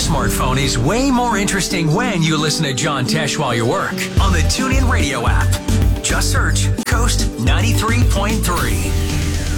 smartphone is way more interesting when you listen to John Tesh while you work on the TuneIn Radio app. Just search Coast 93.3.